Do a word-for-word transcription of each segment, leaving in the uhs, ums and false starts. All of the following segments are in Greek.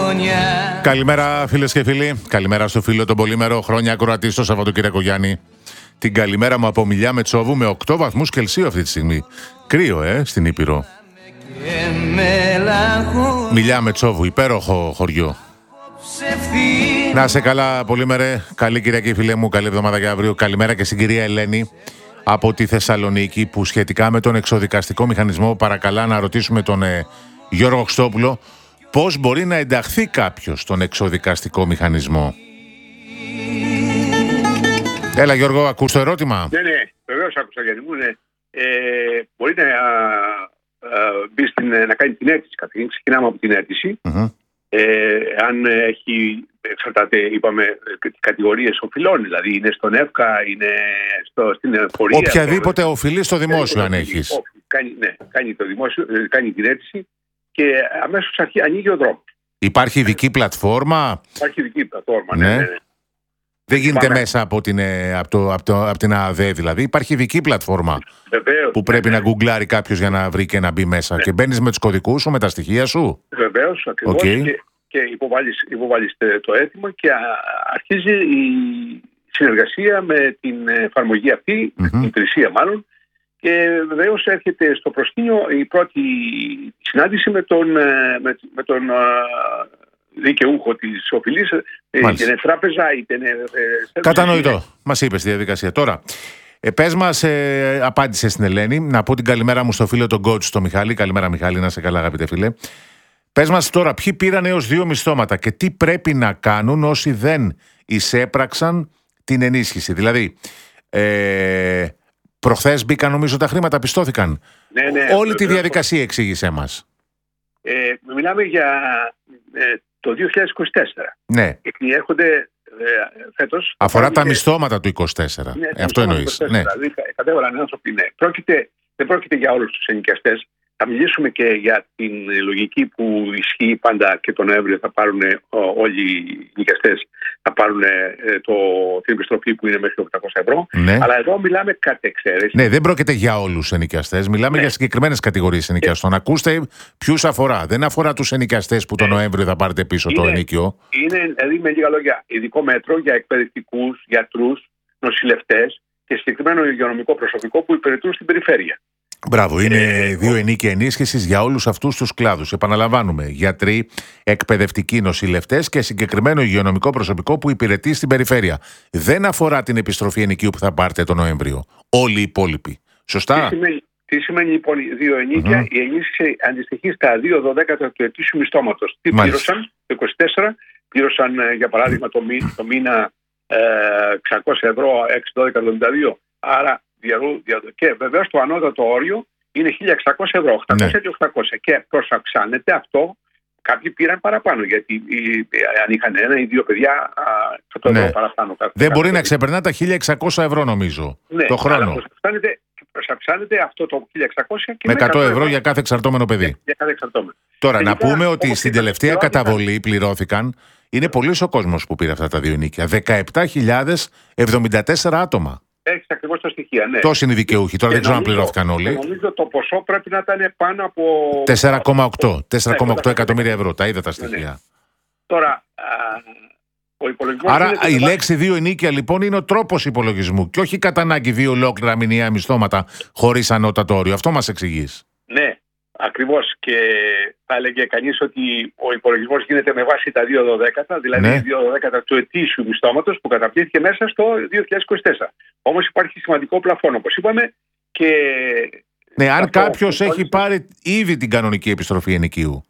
Καλημέρα φίλες και φίλοι, καλημέρα στο φίλο τον Πολύμερο, χρόνια ακροατή στο Σαββατοκύριακο Γιάννη. Την καλημέρα μου από Μιλιά Μετσόβου με οκτώ βαθμούς Κελσίου αυτή τη στιγμή. Κρύο, ε, στην Ήπειρο. Μιλιά Μετσόβου, υπέροχο χωριό. Να είσαι καλά, Πολύμερε. Καλή Κυριακή, φίλε μου. Καλή εβδομάδα για αύριο. Καλημέρα και στην κυρία Ελένη από τη Θεσσαλονίκη, που σχετικά με τον εξοδικαστικό μηχανισμό παρακαλά να ρωτήσουμε τον ε, Γιώργο Χριστόπουλο πώς μπορεί να ενταχθεί κάποιος στον εξοδικαστικό μηχανισμό. Έλα Γιώργο, ακούς το ερώτημα? Ναι, ναι, βεβαίως άκουσα, γιατί μου είναι. Ε, μπορεί να, α, μπει στην, να κάνει την αίτηση καταρχήν. Ξεκινάμε από την αίτηση. Mm-hmm. Ε, αν έχει, εξαρτάται, είπαμε, κατηγορίες οφειλών, δηλαδή είναι στον ΕΦΚΑ, είναι στο, στην εφορία. Οποιαδήποτε το... οφειλή στο δημόσιο, αν έχεις. Κάνει, ναι, κάνει, το δημόσιο, κάνει την αίτηση και αμέσως αρχί, ανοίγει ο δρόμος. Υπάρχει ειδική πλατφόρμα. Υπάρχει ειδική πλατφόρμα, ναι, ναι, ναι. Δεν γίνεται Πάμε. μέσα από την, από, το, από, το, από την ΑΔΕ, δηλαδή. Υπάρχει ειδική πλατφόρμα. Βεβαίως, που πρέπει ναι, να γκουγκλάρει κάποιος για να βρει και να μπει μέσα. Ναι. Και μπαίνεις με τους κωδικούς σου, με τα στοιχεία σου. Βεβαίως, ακριβώς. Okay. Και, και υποβάλλεις, υποβάλλεις το αίτημα και αρχίζει η συνεργασία με την εφαρμογή αυτή, mm-hmm. την υπηρεσία μάλλον. Και βεβαίως έρχεται στο προσκήνιο η πρώτη συνάντηση με τον, με, με τον δικαιούχο της οφειλής, είτε είναι τράπεζα, είτε είναι... Κατανοητό. Μας είπες τη διαδικασία. Τώρα, ε, πες μας, ε, απάντησε στην Ελένη, να πω την καλημέρα μου στο φίλο τον coach, στο Μιχάλη. Καλημέρα Μιχάλη, να σε καλά αγαπητέ φίλε. Πες μας τώρα, ποιοι πήραν έως δύο μισθώματα και τι πρέπει να κάνουν όσοι δεν εισέπραξαν την ενίσχυση. Δηλαδή, ε, προχθές μπήκαν νομίζω τα χρήματα, πιστώθηκαν. Ναι, ναι, Όλη τη διαδικασία εξήγησέ μας. Ε, μιλάμε για ε, το δύο χιλιάδες είκοσι τέσσερα. Ναι. Γιατί έρχονται ε, φέτος... Αφορά τα μισθώματα του είκοσι τέσσερα. Ναι, ε, αυτό εννοείς. Ναι. Δηλαδή κατέβαλαν άνθρωποι, ναι. Πρόκειται, δεν πρόκειται για όλους τους ενοικιαστές. Θα μιλήσουμε και για την λογική που ισχύει πάντα και τον Νοέμβριο θα πάρουν όλοι οι νοικιαστές, θα πάρουν το, την επιστροφή που είναι μέχρι οκτακόσια ευρώ. Ναι. Αλλά εδώ μιλάμε κατ' εξαίρεση. Ναι, δεν πρόκειται για όλους τους ενοικιαστές. Μιλάμε ναι. για συγκεκριμένες κατηγορίες ενοικιαστών. Ναι. Ακούστε ποιους αφορά. Δεν αφορά τους ενοικιαστές που τον ναι. Νοέμβριο θα πάρετε πίσω είναι, το ενοίκιο. Είναι, δηλαδή, με λίγα λόγια, ειδικό μέτρο για εκπαιδευτικούς, γιατρούς, νοσηλευτές και συγκεκριμένο υγειονομικό προσωπικό που υπηρετούν στην περιφέρεια. Μπράβο, είναι ε, δύο ενίκια ενίσχυσης για όλους αυτούς τους κλάδους. Επαναλαμβάνουμε, γιατροί, εκπαιδευτικοί, νοσηλευτές και συγκεκριμένο υγειονομικό προσωπικό που υπηρετεί στην περιφέρεια. Δεν αφορά την επιστροφή ενοικίου που θα πάρετε τον Νοέμβριο. Όλοι οι υπόλοιποι. Σωστά. Τι σημαίνει, τι σημαίνει λοιπόν δύο ενίκια? Mm-hmm. Η ενίσχυση αντιστοιχεί στα δύο δωδέκατα του ετήσιου μισθώματος. Τι Μάλιστα. πλήρωσαν το είκοσι τέσσερα, πλήρωσαν για παράδειγμα το, μήνα, το μήνα ε, εξακόσια ευρώ, έξι δώδεκα εβδομήντα δύο. Άρα και βεβαίως το ανώτατο όριο είναι χίλια εξακόσια ευρώ, οκτακόσια ναι. και οκτακόσια. Και προσαυξάνεται αυτό. Κάποιοι πήραν παραπάνω, γιατί αν είχαν ένα ή δύο παιδιά, θα το ναι. ευρώ παραπάνω. Κάθε, Δεν κάθε μπορεί να ξεπερνά τα χίλια εξακόσια ευρώ, νομίζω. Ναι, το χρόνο. Προσαυξάνεται, προσαυξάνεται αυτό το χίλια εξακόσια και με εκατό ευρώ για κάθε εξαρτώμενο παιδί. Για κάθε εξαρτώμενο. Τώρα, να πούμε ότι στην τελευταία καταβολή πληρώθηκαν. Είναι πολύς ο κόσμος που πήρε αυτά τα δύο ενίκια. δεκαεπτά χιλιάδες εβδομήντα τέσσερα άτομα. Έχεις ακριβώς τα στοιχεία, ναι. Τόσοι είναι οι δικαιούχοι. Τώρα και δεν ξέρω αν πληρώθηκαν όλοι. Νομίζω το ποσό πρέπει να ήταν πάνω από... τέσσερα κόμμα οκτώ εκατομμύρια ευρώ. Τα είδα τα στοιχεία. Ναι. Τώρα, α, ο υπολογισμός... Άρα η βά... λέξη δύο ενίκια λοιπόν είναι ο τρόπος υπολογισμού και όχι κατά ανάγκη δύο ολόκληρα μηνιαία μισθώματα χωρίς ανώτατο όριο. Αυτό μας εξηγείς. Ναι. Ακριβώς, και θα έλεγε κανείς ότι ο υπολογισμός γίνεται με βάση τα δύο δωδέκατα, δηλαδή ναι. δύο δωδέκατα του ετήσιου μισθώματος που καταπλήθηκε μέσα στο δύο χιλιάδες είκοσι τέσσερα. Όμως υπάρχει σημαντικό πλαφόν, όπως είπαμε. Και ναι, αν κάποιος έχει είναι... πάρει ήδη την κανονική επιστροφή ενοικίου.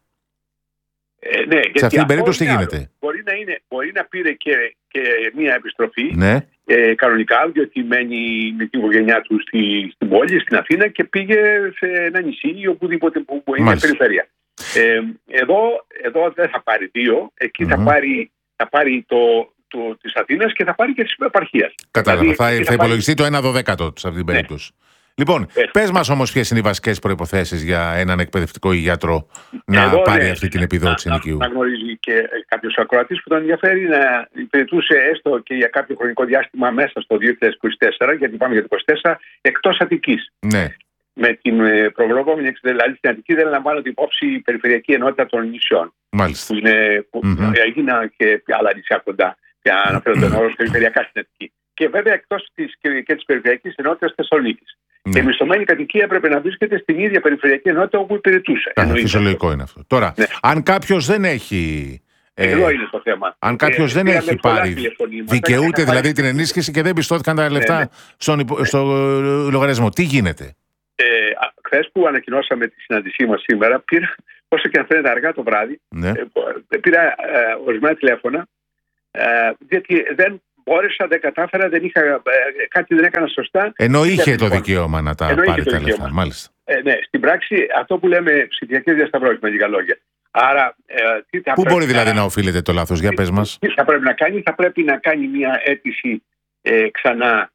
Ε, ναι, σε αυτή την περίπτωση τι γίνεται? Μπορεί να, είναι, μπορεί να πήρε και, και μία επιστροφή ναι. ε, κανονικά, διότι μένει με την οικογένειά του στη, στην πόλη, στην Αθήνα, και πήγε σε ένα νησί ή οπουδήποτε που είναι Μάλιστα. περιφέρεια. Ε, εδώ, εδώ δεν θα πάρει δύο, εκεί mm-hmm. θα πάρει, θα πάρει το, το, της Αθήνας και θα πάρει και της επαρχίας. Κατάλαβα, δηλαδή, θα, θα, θα υπολογιστεί πάρει... το ένα δωδέκατο σε αυτή την περίπτωση. Ναι. Λοιπόν, ε, πες μας όμως ποιες είναι οι βασικές προϋποθέσεις για έναν εκπαιδευτικό ή γιατρό να εδώ, πάρει ναι, αυτή την επιδότηση ενοικίου. Να, να γνωρίζει και κάποιος ακροατής που τον ενδιαφέρει να υπηρετούσε έστω και για κάποιο χρονικό διάστημα μέσα στο δύο χιλιάδες είκοσι τέσσερα, γιατί πάμε για το είκοσι τέσσερα, εκτός Αττικής. Ναι. Με την προβλεπόμενη εξεδελαλή στην Αττική δεν λαμβάνονται υπόψη η περιφερειακή ενότητα των νησιών. Μάλιστα. Που είναι που mm-hmm. έγιναν και άλλα νησιά κοντά. Και αναφέρονται mm-hmm. ως περιφερειακά στην Αττική. Και βέβαια εκτός της και της περιφερειακής ενότητας Θεσσαλονίκης. Ναι. Και η μισθωμένη κατοικία έπρεπε να βρίσκεται στην ίδια περιφερειακή ενότητα όπου υπηρετούσε. Ά, φυσιολογικό είναι αυτό. Τώρα, ναι. αν κάποιος δεν έχει. Εδώ ε, είναι το θέμα. Αν κάποιος ε, δεν έχει πάρει, δικαιούται δηλαδή την ενίσχυση και δεν πιστώθηκαν τα λεφτά ναι, ναι. στον υπο, στο λογαριασμό, τι γίνεται? Ε, χθες που ανακοινώσαμε τη συνάντησή μας σήμερα, πήρα, όσο και αν φαίνεται αργά το βράδυ, ναι. ε, πήρα ε, ορισμένα τηλέφωνα, ε, διότι δεν μπόρεσα, δεν κατάφερα, δεν είχα, ε, κάτι δεν έκανα σωστά. Ενώ είχε το δικαίωμα να τα πάρει τα λεφτά, μάλιστα. Ε, ναι, στην πράξη αυτό που λέμε ψηφιακές διασταυρώσεις με λίγα λόγια. Άρα, ε, τι θα Πού μπορεί να... δηλαδή να οφείλεται το λάθος, για πες μας. Τι θα πρέπει να κάνει, θα πρέπει να κάνει μια αίτηση ε, ξανά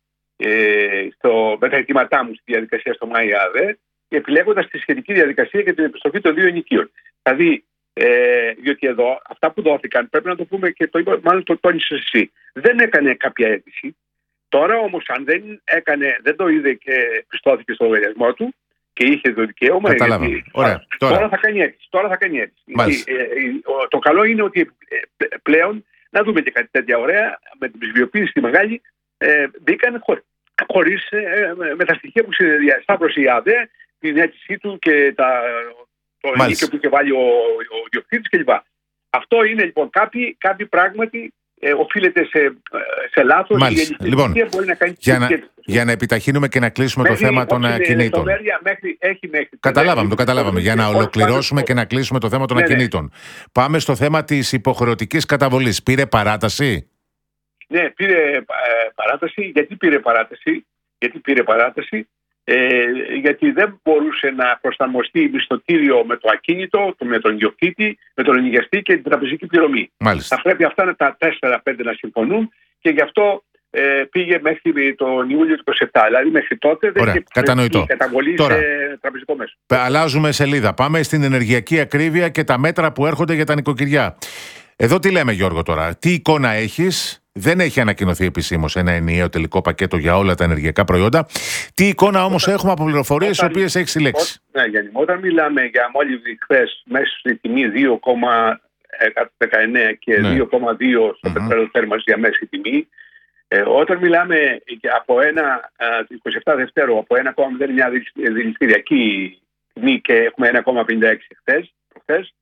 ε, στο, με τα αιτήματά μου στη διαδικασία στο ΜΑΙΑΔΕ, επιλέγοντας τη σχετική διαδικασία για την επιστροφή των δύο ενοικίων. Δηλαδή, ε, διότι εδώ αυτά που δόθηκαν, πρέπει να το πούμε και το είπα, μάλλον το τόνισες εσύ, δεν έκανε κάποια αίτηση. Τώρα όμως, αν δεν έκανε, δεν το είδε και πιστώθηκε στο λογαριασμό του και είχε το δικαίωμα. Καταλάβαμε. Γιατί, Ωραία. Τώρα. τώρα θα κάνει αίτηση. Τώρα θα κάνει αίτηση. Γιατί, ε, ε, το καλό είναι ότι ε, πλέον να δούμε και κάτι τέτοια ωραία με την ψηφιοποίηση τη μεγάλη ε, μπήκαν χωρί, χωρίς ε, με τα στοιχεία που συνδιασταύρωσε η ΑΔΕ, την αίτησή του και τα, το ενίκιο που είχε βάλει ο, ο, ο διοκτήτης κλπ. Αυτό είναι λοιπόν κάποιοι, κάποιοι πράγματι ε, οφείλεται σε, σε λάθος. Μάλιστα. Λοιπόν, μπορεί να κάνει για, να, για να επιταχύνουμε και να κλείσουμε μέχρι, το θέμα των ακινήτων. Μέχρι, έχει μέχρι, καταλάβαμε, το καταλάβαμε. Για να ολοκληρώσουμε και να κλείσουμε το θέμα των ναι, ακινήτων. Ναι. Πάμε στο θέμα της υποχρεωτικής καταβολής. Πήρε παράταση? Ναι, πήρε ε, παράταση. Γιατί πήρε παράταση? Γιατί πήρε παράταση. Ε, γιατί δεν μπορούσε να προσαρμοστεί μισθωτήριο με το ακίνητο, με τον ιδιοκτήτη, με τον ενοικιαστή και την τραπεζική πληρωμή. Μάλιστα. Θα πρέπει αυτά τα τέσσερα πέντε να συμφωνούν και γι' αυτό ε, πήγε μέχρι τον Ιούλιο του είκοσι επτά. Δηλαδή μέχρι τότε δεν είχε καταβολή Τώρα, σε τραπεζικό μέσο. Αλλάζουμε σελίδα. Πάμε στην ενεργειακή ακρίβεια και τα μέτρα που έρχονται για τα νοικοκυριά. Εδώ τι λέμε, Γιώργο, τώρα? Τι εικόνα έχεις? Δεν έχει ανακοινωθεί επισήμως ένα ενιαίο τελικό πακέτο για όλα τα ενεργειακά προϊόντα. Τι εικόνα όμως όταν, έχουμε από πληροφορίες τις οποίες έχει συλλέξει? Ναι, Γιάννη, όταν μιλάμε για μόλιβδη χθες μέσα στη τιμή δύο κόμμα δεκαεννέα και ναι. δύο κόμμα δύο στο mm-hmm. πετρέλαιο θέρμανσης για μέση τιμή, ε, όταν μιλάμε από ένα είκοσι επτά Δευτέρου από ένα κόμμα μηδέν εννέα δηληστηριακή τιμή και έχουμε ένα κόμμα πενήντα έξι χθες, προχθές,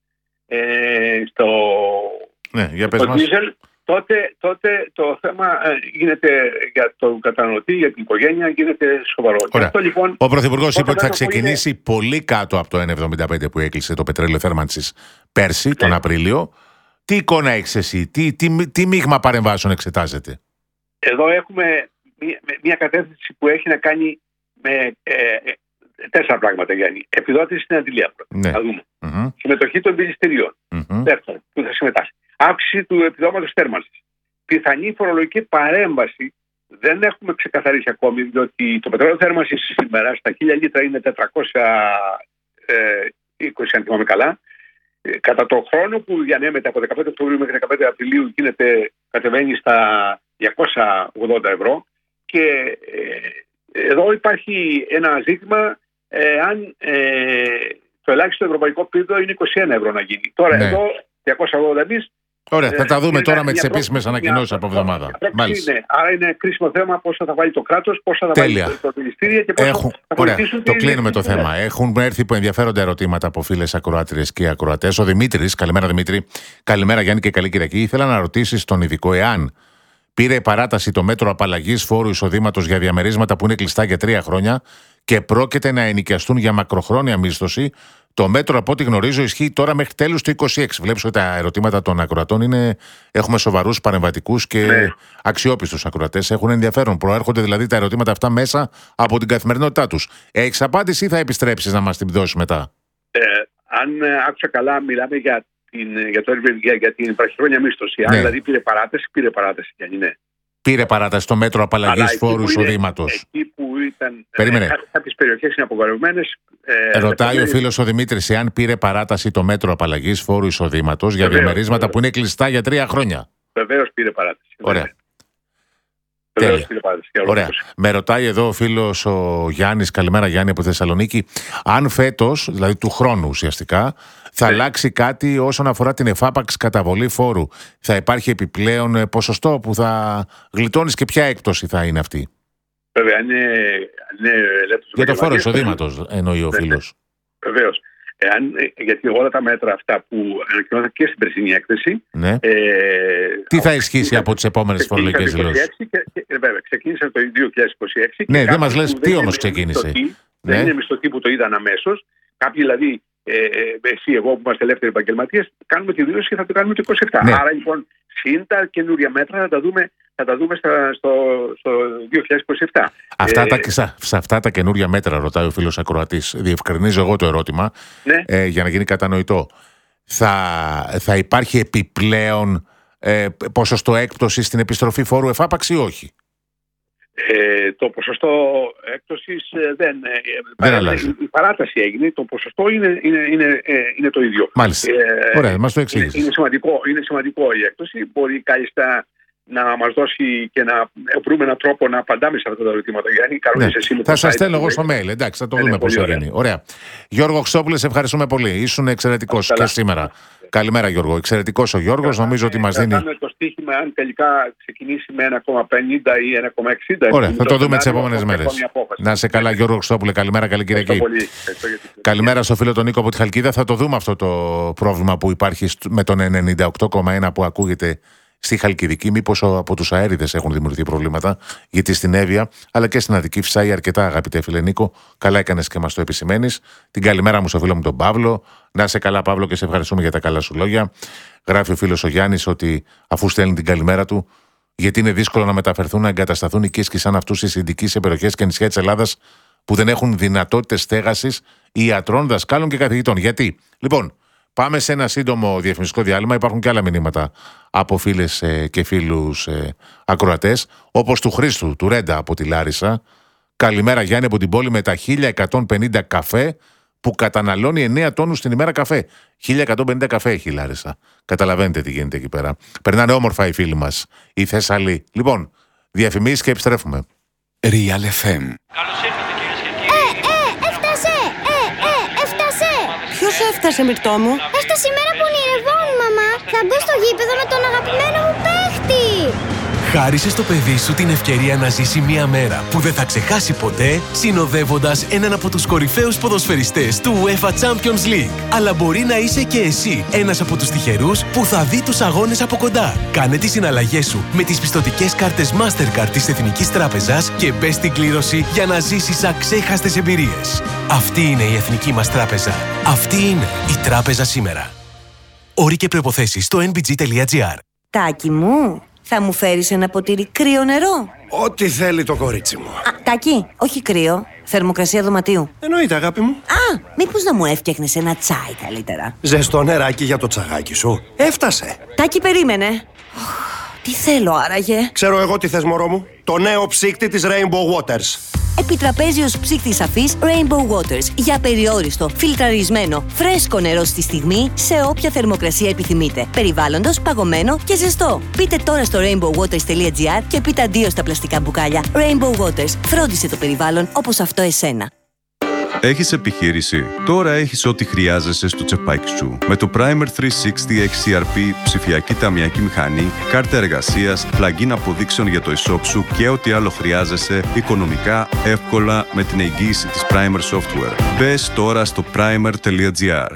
ε, στο, ναι, για πες στο μας. Diesel, Τότε, τότε το θέμα ε, γίνεται για τον καταναλωτή, για την οικογένεια, γίνεται σοβαρό. Αυτό, λοιπόν, ο Πρωθυπουργός είπε ότι θα ξεκινήσει είναι... πολύ κάτω από το ένα εβδομήντα πέντε που έκλεισε το πετρέλαιο θέρμανσης πέρσι, ναι. τον Απρίλιο. Τι εικόνα έχεις εσύ, τι, τι, τι μείγμα παρεμβάσεων εξετάζεται? Εδώ έχουμε μια, μια κατεύθυνση που έχει να κάνει με ε, ε, τέσσερα πράγματα, Γιάννη. Επιδότηση στην αντιλία. Ναι. Θα δούμε. Mm-hmm. Συμμετοχή των δηληστηρίων. Mm-hmm. Δεύτερον, που θα συμμετάσχει. Αύξηση του επιδόματος θέρμανσης. Πιθανή φορολογική παρέμβαση δεν έχουμε ξεκαθαρίσει ακόμη, διότι το πετρέλαιο θέρμανσης σήμερα στα χίλια λίτρα είναι τετρακόσια είκοσι, αν θυμάμαι καλά. Ε, κατά το χρόνο που διανέμεται από δεκαπέντε Οκτωβρίου μέχρι δεκαπέντε Απριλίου γίνεται, κατεβαίνει στα διακόσια ογδόντα ευρώ. Και ε, εδώ υπάρχει ένα ζήτημα ε, αν ε, το ελάχιστο ευρωπαϊκό επίπεδο είναι είκοσι ένα ευρώ να γίνει. Τώρα ναι. εδώ διακόσια ογδόντα εμείς. Ωραία, θα τα δούμε ε, τώρα με τις επίσημες ανακοινώσεις από εβδομάδα. Είναι. Άρα είναι κρίσιμο θέμα πόσο θα βάλει το κράτος, πόσο θα Τέλεια. βάλει το δηληστήριο και πόσο Έχουν... θα Ωραία, βοηθήσουν. το κλείνουμε το θέμα. Έχουν έρθει που ενδιαφέροντα ερωτήματα από φίλες ακροάτριες και ακροατές. Ο Δημήτρης, καλημέρα Δημήτρη, καλημέρα Γιάννη και καλή Κυριακή. Ήθελα να ρωτήσεις τον ειδικό εάν πήρε παράταση το μέτρο απαλλαγής φόρου εισοδήματος για διαμερίσματα που είναι κλειστά για τρία χρόνια και πρόκειται να ενοικιαστούν για μακροχρόνια μίσθωση. Το μέτρο, από ό,τι γνωρίζω, ισχύει τώρα μέχρι τέλους του είκοσι έξι. Βλέπεις ότι τα ερωτήματα των ακροατών είναι. Έχουμε σοβαρούς, παρεμβατικούς και ναι. αξιόπιστους ακροατές. Έχουν ενδιαφέρον. Προέρχονται δηλαδή τα ερωτήματα αυτά μέσα από την καθημερινότητά τους. Έχεις απάντηση ή θα επιστρέψεις να μας την δώσεις μετά? Ε, αν άκουσα καλά, μιλάμε για την, για το, για, για την βραχυχρόνια μίσθωση. Αν ναι. δηλαδή πήρε παράταση, πήρε παράταση. Yani, ναι. Πήρε παράταση το μέτρο απαλλαγής φόρου εισοδήματος. Εκεί που ήταν. Περίμενε. Ε, κάποιες περιοχές είναι απογορευμένες. Ε, Ρωτάει ε, ο φίλος ο Δημήτρης εάν πήρε παράταση το μέτρο απαλλαγής φόρου εισοδήματος για διαμερίσματα που είναι κλειστά για τρία χρόνια. Βεβαίως πήρε παράταση. Ωραία. Τέλεια. Ωραία. Με ρωτάει εδώ ο φίλος ο Γιάννης, καλημέρα Γιάννη από Θεσσαλονίκη, αν φέτος, δηλαδή του χρόνου ουσιαστικά, θα ναι. αλλάξει κάτι όσον αφορά την εφάπαξ καταβολή φόρου. Θα υπάρχει επιπλέον ποσοστό που θα γλιτώνεις και ποια έκπτωση θα είναι αυτή? Βέβαια, είναι, είναι για το φόρο εισοδήματος εννοεί ο φίλος. Βεβαίως. Εάν, γιατί όλα τα μέτρα αυτά που ανακοινώθηκαν και στην περσινή έκθεση. Ναι. Ε, Τι θα ισχύσει από τις επόμενες φορολογικές δηλώσεις? Βέβαια, ξεκίνησε το δύο χιλιάδες είκοσι έξι. Ναι, δεν μας λες τι όμως ξεκίνησε. Μισθωτή, ναι. Δεν είναι μισθωτοί που το είδαν αμέσως. Κάποιοι δηλαδή, ε, εσύ, εγώ που είμαστε ελεύθεροι επαγγελματίες, κάνουμε τη δήλωση και θα το κάνουμε το είκοσι επτά. Ναι. Άρα λοιπόν, συν τα καινούρια μέτρα θα τα δούμε. Θα τα δούμε στα, στο, στο δύο χιλιάδες είκοσι επτά. Αυτά ε, τα, σε, σε αυτά τα καινούρια μέτρα, ρωτάει ο φίλος ακροατής, διευκρινίζω εγώ το ερώτημα, ναι. ε, για να γίνει κατανοητό. Θα, θα υπάρχει επιπλέον ε, ποσοστό έκπτωση στην επιστροφή φόρου εφάπαξ ή όχι? Ε, το ποσοστό έκπτωσης ε, δεν, ε, δεν αλλάζει. Η παράταση έγινε, το ποσοστό είναι, είναι, είναι, ε, είναι το ίδιο. Μάλιστα. Ε, Ωραία, μας το εξήγησες. Είναι, είναι, σημαντικό, είναι σημαντικό η έκπτωση. Μπορεί κάλλιστα να μας δώσει και να βρούμε έναν τρόπο να απαντάμε σε αυτά τα ερωτήματα. Γιάννη, ναι. εσύ θα σας στέλνω εγώ στο mail. Εντάξει, θα το δούμε πώς θα γίνει. Ωραία. Γιώργο Χρυσόπουλε, σε ευχαριστούμε πολύ. Ήσουν εξαιρετικός και σήμερα. Καλημέρα Γιώργο. Εξαιρετικός ο Γιώργος. Καλά. Νομίζω ότι μας θα δίνει. Θα το στοίχημα αν τελικά ξεκινήσει με ένα κόμμα πενήντα ή ένα κόμμα εξήντα. Ωραία, θα το δούμε τις επόμενες μέρες. Να σε καλά Γιώργο Χρυσόπουλε. Καλημέρα, καλή Κυριακή. Καλημέρα στο φίλο τον Νίκο από τη Χαλκίδα. Θα το δούμε αυτό το πρόβλημα που υπάρχει με τον ενενήντα οκτώ κόμμα ένα που ακούγεται στη Χαλκιδική, μήπως από τους αέριδες έχουν δημιουργηθεί προβλήματα, γιατί στην Εύβοια αλλά και στην Αττική φυσάει αρκετά, αγαπητέ φίλε Νίκο. Καλά έκανες και μας το επισημαίνεις. Την καλημέρα μου στο φίλο μου τον Παύλο. Να είσαι καλά, Παύλο, και σε ευχαριστούμε για τα καλά σου λόγια. Γράφει ο φίλος ο Γιάννης ότι αφού στέλνει την καλημέρα του, γιατί είναι δύσκολο να μεταφερθούν, να εγκατασταθούν οικίες σαν αυτούς στις ειδικές σε περιοχές και νησιά της Ελλάδας που δεν έχουν δυνατότητες στέγασης ιατρών, δασκάλων και καθηγητών. Γιατί, λοιπόν. Πάμε σε ένα σύντομο διαφημιστικό διάλειμμα. Υπάρχουν και άλλα μηνύματα από φίλες ε, και φίλους ε, ακροατές, όπως του Χρήστου, του Ρέντα από τη Λάρισα. Καλημέρα Γιάννη από την πόλη με τα χίλια εκατόν πενήντα καφέ που καταναλώνει εννέα τόνους την ημέρα καφέ. χίλια εκατόν πενήντα καφέ έχει η Λάρισα. Καταλαβαίνετε τι γίνεται εκεί πέρα. Περνάνε όμορφα οι φίλοι μας, οι Θεσσαλοί. Λοιπόν, διαφημίσεις και επιστρέφουμε. Real εφ εμ. Καλώς ήρθατε κυρίες και κύριοι. Ε, ε, έφτασε! Ε, ε, έφτασε! Ποιος έφτασε, Μυρτώ μου? Έφτασε η μέρα που ονειρευόμουν, μαμά. Θα μπω στο γήπεδο με τον αγαπημένο μου παίχτη. Χάρισε στο παιδί σου την ευκαιρία να ζήσει μια μέρα που δεν θα ξεχάσει ποτέ, συνοδεύοντας έναν από τους κορυφαίους ποδοσφαιριστές του UEFA Champions League. Αλλά μπορεί να είσαι και εσύ ένας από τους τυχερούς που θα δει τους αγώνες από κοντά. Κάνε τις συναλλαγές σου με τις πιστωτικές κάρτες Mastercard της Εθνικής Τράπεζας και μπες στην κλήρωση για να ζήσεις αξέχαστες εμπειρίες. Αυτή είναι η Εθνική μας Τράπεζα. Αυτή είναι η Τράπεζα σήμερα. Όροι και προϋποθέσεις στο εν μπι τζι τελεία τζι άρ. Τάκη μου, θα μου φέρεις ένα ποτήρι κρύο νερό? Ό,τι θέλει το κορίτσι μου. Α, Τάκη, όχι κρύο. Θερμοκρασία δωματίου. Εννοείται, αγάπη μου. Α, μήπως να μου έφτιαχνες ένα τσάι καλύτερα? Ζεστό νεράκι για το τσαγάκι σου. Έφτασε. Τάκη, περίμενε. Τι θέλω άραγε? Ξέρω εγώ τι θες, μωρό μου. Το νέο ψύκτη της Rainbow Waters. Επιτραπέζιος ψύκτης σαφής Rainbow Waters. Για περιόριστο, φιλτραρισμένο, φρέσκο νερό στη στιγμή, σε όποια θερμοκρασία επιθυμείτε. Περιβάλλοντος, παγωμένο και ζεστό. Πείτε τώρα στο rainbow waters τελεία τζι άρ και πείτε αντίο στα πλαστικά μπουκάλια. Rainbow Waters. Φρόντισε το περιβάλλον όπως αυτό εσένα. Έχεις επιχείρηση? Τώρα έχεις ό,τι χρειάζεσαι στο τσεπάκι σου. Με το Primer τριακόσια εξήντα εξ σι αρ πι, ψηφιακή ταμιακή μηχανή, κάρτα εργασίας, plugin αποδείξεων για το e-shop σου και ό,τι άλλο χρειάζεσαι οικονομικά, εύκολα με την εγγύηση της Primer Software. Μπες τώρα στο primer τελεία τζι άρ.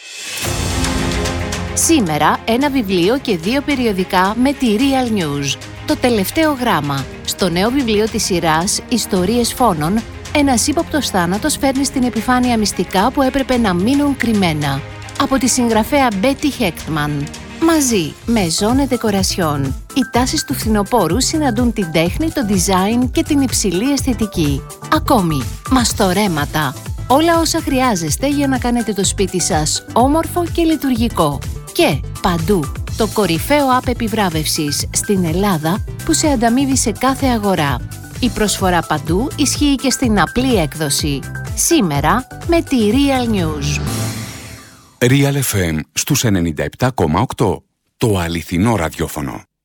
Σήμερα ένα βιβλίο και δύο περιοδικά με τη Real News. Το τελευταίο γράμμα. Στο νέο βιβλίο της σειράς «Ιστορίες φόνων», ένας ύποπτος θάνατος φέρνει στην επιφάνεια μυστικά που έπρεπε να μείνουν κρυμμένα. Από τη συγγραφέα Μπέτι Χέκτμαν. Μαζί με Zone Decoration, οι τάσεις του φθινοπόρου συναντούν την τέχνη, το design και την υψηλή αισθητική. Ακόμη, μαστορέματα. Όλα όσα χρειάζεστε για να κάνετε το σπίτι σας όμορφο και λειτουργικό. Και παντού, το κορυφαίο app επιβράβευσης στην Ελλάδα που σε ανταμείβει σε κάθε αγορά. Η προσφορά παντού ισχύει και στην απλή έκδοση. Σήμερα με τη Real News. Real εφ εμ στους ενενήντα επτά κόμμα οκτώ. Το αληθινό ραδιόφωνο.